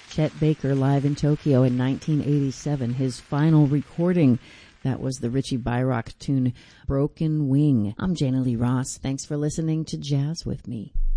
Chet Baker live in Tokyo in 1987, his final recording. That was the Richie Byrock tune, Broken Wing. I'm Jana Lee Ross. Thanks for listening to Jazz with Me.